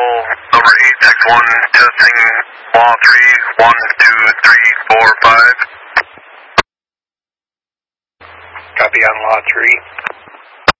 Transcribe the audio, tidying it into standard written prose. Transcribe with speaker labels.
Speaker 1: number 861, testing law 3, 1, 2, 3, 4, 5. Copy on law 3.